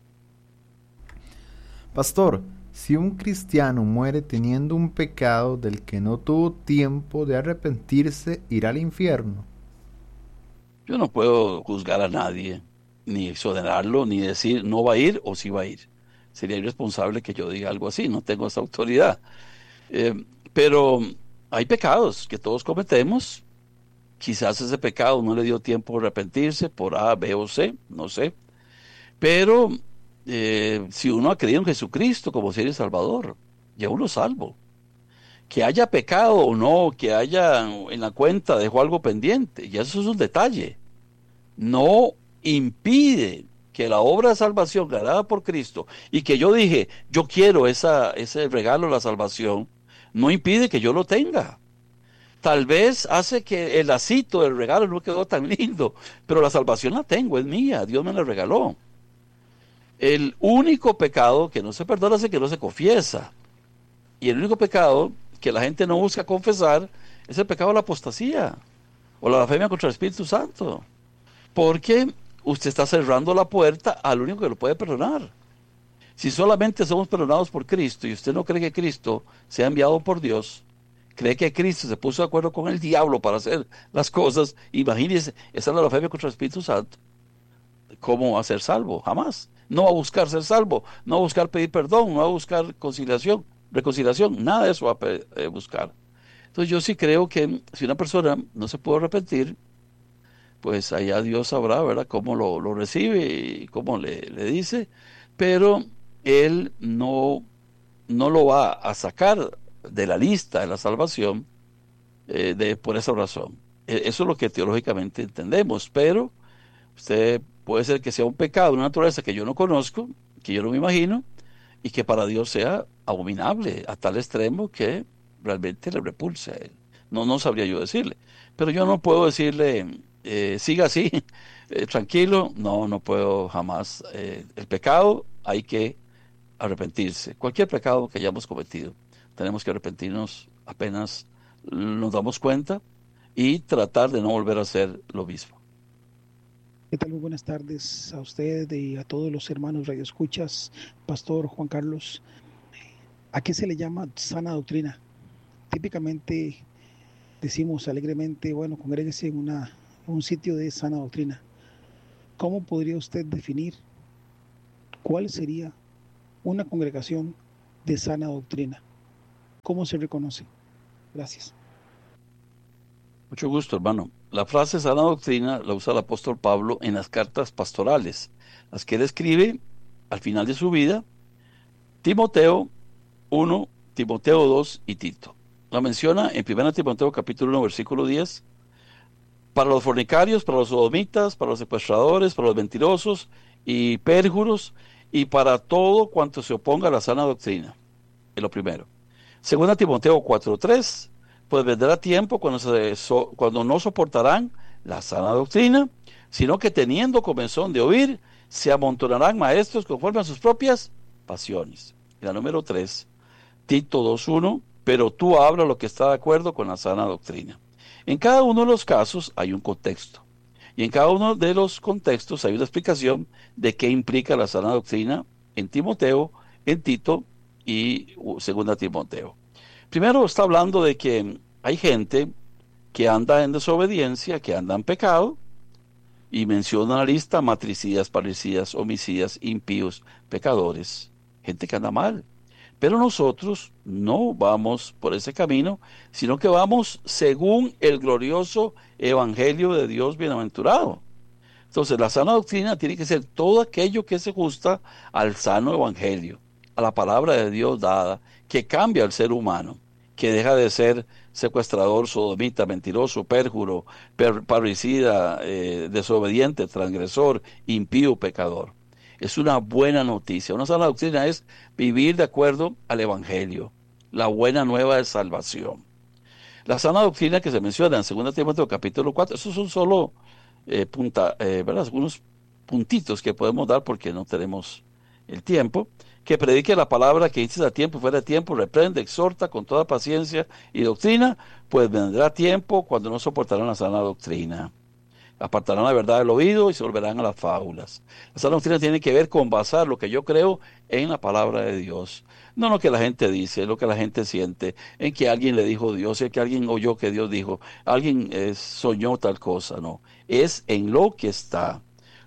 Pastor, si un cristiano muere teniendo un pecado del que no tuvo tiempo de arrepentirse, ¿irá al infierno? Yo no puedo juzgar a nadie, ni exonerarlo, ni decir no va a ir o sí va a ir. Sería irresponsable que yo diga algo así, no tengo esa autoridad. Eh, pero hay pecados que todos cometemos. Quizás ese pecado no le dio tiempo de arrepentirse por A, B o C, no sé. Pero eh, si uno ha creído en Jesucristo como Señor y Salvador, ya uno es salvo. Que haya pecado o no, que haya en la cuenta dejó algo pendiente, ya eso es un detalle. No impide que la obra de salvación ganada por Cristo, y que yo dije, yo quiero esa, ese regalo de la salvación, no impide que yo lo tenga. Tal vez hace que el lacito del regalo no quedó tan lindo, pero la salvación la tengo, es mía, Dios me la regaló. El único pecado que no se perdona es el que no se confiesa. Y el único pecado que la gente no busca confesar es el pecado de la apostasía o la blasfemia contra el Espíritu Santo. Porque usted está cerrando la puerta al único que lo puede perdonar. Si solamente somos perdonados por Cristo y usted no cree que Cristo sea enviado por Dios, cree que Cristo se puso de acuerdo con el diablo para hacer las cosas, imagínese, esa es la blasfemia contra el Espíritu Santo. ¿Cómo va a ser salvo? Jamás. No va a buscar ser salvo, no va a buscar pedir perdón, no va a buscar conciliación, reconciliación, nada de eso va a buscar. Entonces yo sí creo que si una persona no se puede arrepentir, pues allá Dios sabrá, ¿verdad?, cómo lo, lo recibe y cómo le, le dice, pero Él no, no lo va a sacar de la lista de la salvación eh, de, por esa razón. E- Eso es lo que teológicamente entendemos, pero usted puede ser que sea un pecado, una naturaleza que yo no conozco, que yo no me imagino, y que para Dios sea abominable a tal extremo que realmente le repulse a Él. No, no sabría yo decirle, pero yo no puedo decirle, eh, siga así, eh, tranquilo, no, no puedo jamás. Eh, el pecado hay que arrepentirse. Cualquier pecado que hayamos cometido, tenemos que arrepentirnos apenas nos damos cuenta y tratar de no volver a hacer lo mismo. ¿Qué tal? Muy buenas tardes a usted y a todos los hermanos radioescuchas. Pastor Juan Carlos, ¿a qué se le llama sana doctrina? Típicamente decimos alegremente, bueno, congréguese en, una, en un sitio de sana doctrina. ¿Cómo podría usted definir cuál sería una congregación de sana doctrina? ¿Cómo se reconoce? Gracias. Mucho gusto, hermano. La frase sana doctrina la usa el apóstol Pablo en las cartas pastorales, las que él escribe al final de su vida, Timoteo uno, Timoteo dos y Tito. La menciona en primera Timoteo capítulo uno, versículo diez, para los fornicarios, para los sodomitas, para los secuestradores, para los mentirosos y pérjuros, y para todo cuanto se oponga a la sana doctrina. Es lo primero. Segunda Timoteo cuatro tres, pues vendrá tiempo cuando, se, so, cuando no soportarán la sana doctrina, sino que teniendo comezón de oír, se amontonarán maestros conforme a sus propias pasiones. Y la número tres, Tito dos uno, pero tú habla lo que está de acuerdo con la sana doctrina. En cada uno de los casos hay un contexto, y en cada uno de los contextos hay una explicación de qué implica la sana doctrina en Timoteo, en Tito y segunda Timoteo. Primero está hablando de que hay gente que anda en desobediencia, que anda en pecado, y menciona la lista: matricidas, parricidas, homicidas, impíos, pecadores, gente que anda mal. Pero nosotros no vamos por ese camino, sino que vamos según el glorioso evangelio de Dios bienaventurado. Entonces, la sana doctrina tiene que ser todo aquello que se ajusta al sano evangelio, a la palabra de Dios dada, que cambia al ser humano, que deja de ser secuestrador, sodomita, mentiroso, pérjuro, per, parricida, eh, desobediente, transgresor, impío, pecador. Es una buena noticia. Una sana doctrina es vivir de acuerdo al evangelio, la buena nueva de salvación. La sana doctrina que se menciona en segunda Timoteo capítulo cuatro, esos son solo eh, punta, eh, ¿verdad? algunos puntitos que podemos dar porque no tenemos el tiempo. Que predique la palabra, que dices a tiempo, fuera de tiempo, reprende, exhorta con toda paciencia y doctrina, pues vendrá tiempo cuando no soportarán la sana doctrina. Apartarán la verdad del oído y se volverán a las fábulas. La sana doctrina tiene que ver con basar lo que yo creo en la palabra de Dios. No lo que la gente dice, lo que la gente siente, en que alguien le dijo Dios, en que alguien oyó que Dios dijo, alguien eh, soñó tal cosa, no. Es en lo que está.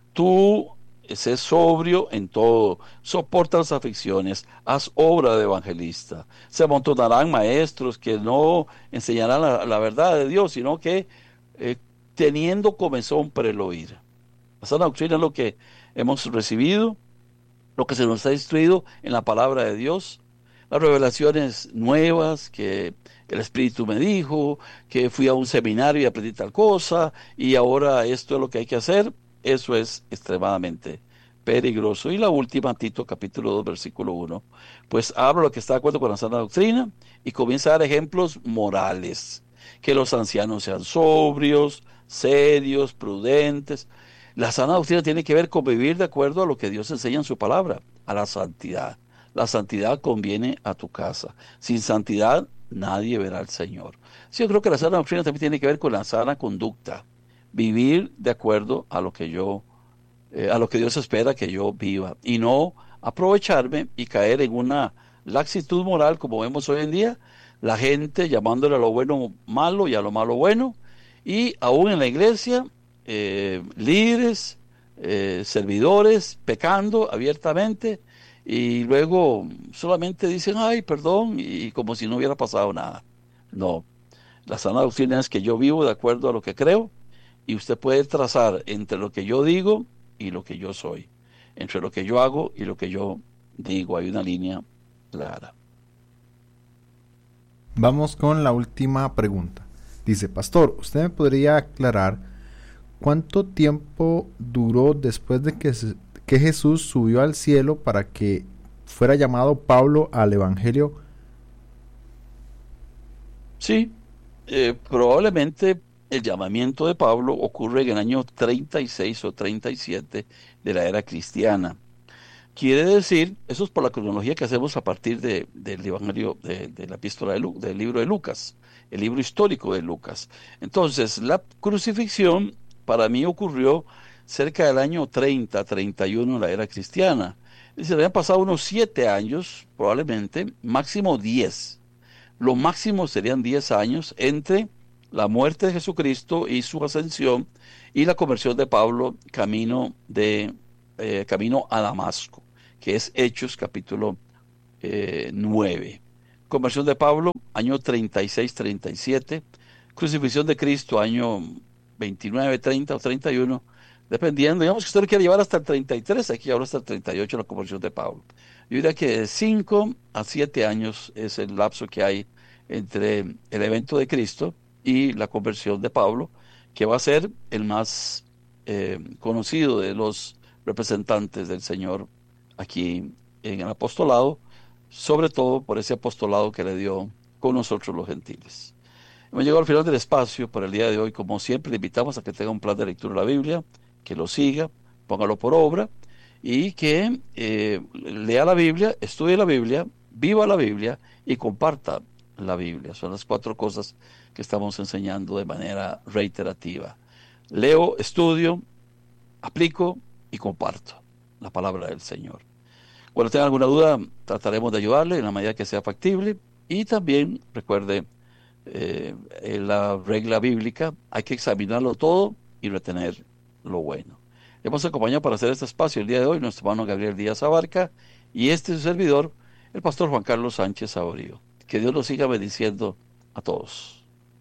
Tú sé sobrio en todo, soporta las aflicciones, haz obra de evangelista. Se amontonarán maestros que no enseñarán la, la verdad de Dios, sino que eh, teniendo comezón para el oír. La sana doctrina es lo que hemos recibido, lo que se nos ha instruido en la palabra de Dios, las revelaciones nuevas que el Espíritu me dijo, que fui a un seminario y aprendí tal cosa, y ahora esto es lo que hay que hacer. Eso es extremadamente peligroso. Y la última, Tito capítulo dos, versículo uno, pues habla lo que está de acuerdo con la sana doctrina y comienza a dar ejemplos morales, que los ancianos sean sobrios, serios, prudentes. La sana doctrina tiene que ver con vivir de acuerdo a lo que Dios enseña en su palabra, a la santidad. La santidad conviene a tu casa. Sin santidad nadie verá al Señor. Sí, yo creo que la sana doctrina también tiene que ver con la sana conducta. Vivir de acuerdo a lo que yo, eh, a lo que Dios espera que yo viva, y no aprovecharme y caer en una laxitud moral como vemos hoy en día, la gente llamándole a lo bueno malo y a lo malo bueno, y aún en la iglesia, eh, líderes, eh, servidores, pecando abiertamente, y luego solamente dicen, ay, perdón, y como si no hubiera pasado nada. No, la sana doctrina es que yo vivo de acuerdo a lo que creo, y usted puede trazar entre lo que yo digo y lo que yo soy, entre lo que yo hago y lo que yo digo. Hay una línea clara. Vamos con la última pregunta. Dice, pastor, ¿usted me podría aclarar cuánto tiempo duró después de que, se, que Jesús subió al cielo para que fuera llamado Pablo al Evangelio? Sí, eh, probablemente el llamamiento de Pablo ocurre en el año treinta y seis o treinta y siete de la era cristiana. Quiere decir, eso es por la cronología que hacemos a partir de, del Evangelio, de, de la epístola de Lu, del libro de Lucas, el libro histórico de Lucas. Entonces, la crucifixión para mí ocurrió cerca del año treinta, treinta y uno de la era cristiana. Es decir, habían pasado unos siete años, probablemente, máximo diez. Lo máximo serían diez años entre la muerte de Jesucristo y su ascensión y la conversión de Pablo camino, de, eh, camino a Damasco, que es Hechos capítulo eh, nueve. Conversión de Pablo, año treinta y seis, treinta y siete. Crucifixión de Cristo, año veintinueve, treinta o treinta y uno, dependiendo. Digamos que usted lo quiere llevar hasta el treinta y tres, aquí habla hasta el treinta y ocho la conversión de Pablo. Yo diría que de cinco a siete años es el lapso que hay entre el evento de Cristo y la conversión de Pablo, que va a ser el más eh, conocido de los representantes del Señor aquí en el apostolado, sobre todo por ese apostolado que le dio con nosotros los gentiles. Hemos llegado al final del espacio por el día de hoy. Como siempre, le invitamos a que tenga un plan de lectura de la Biblia, que lo siga, póngalo por obra y que eh, lea la Biblia, estudie la Biblia, viva la Biblia y comparta la Biblia. Son las cuatro cosas que estamos enseñando de manera reiterativa. Leo, estudio, aplico y comparto la palabra del Señor. Cuando tenga alguna duda, trataremos de ayudarle en la medida que sea factible. Y también, recuerde, eh, la regla bíblica, hay que examinarlo todo y retener lo bueno. Hemos acompañado para hacer este espacio el día de hoy nuestro hermano Gabriel Díaz Abarca y este es su servidor, el pastor Juan Carlos Sánchez Saborío. Que Dios los siga bendiciendo a todos.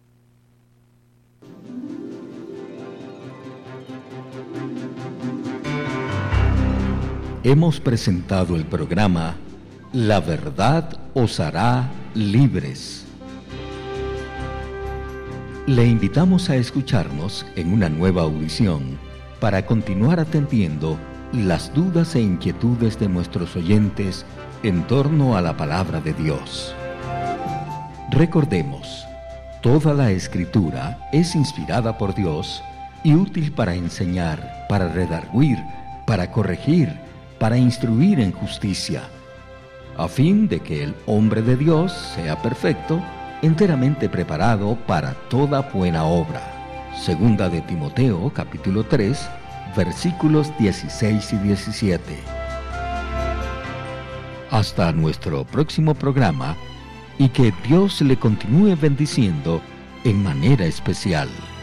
Hemos presentado el programa La Verdad os hará libres. Le invitamos a escucharnos en una nueva audición para continuar atendiendo las dudas e inquietudes de nuestros oyentes en torno a la palabra de Dios. Recordemos, toda la Escritura es inspirada por Dios y útil para enseñar, para redarguir, para corregir, para instruir en justicia, a fin de que el hombre de Dios sea perfecto, enteramente preparado para toda buena obra. Segunda de Timoteo, capítulo tres, versículos dieciséis y diecisiete. Hasta nuestro próximo programa y que Dios le continúe bendiciendo en manera especial.